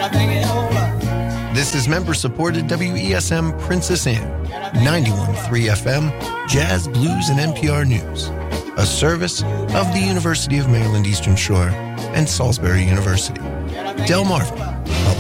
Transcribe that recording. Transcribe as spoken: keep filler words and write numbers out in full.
This is member-supported W E S M Princess Anne, ninety-one point three F M, Jazz, Blues, and N P R News, a service of the University of Maryland Eastern Shore and Salisbury University. Delmarva Public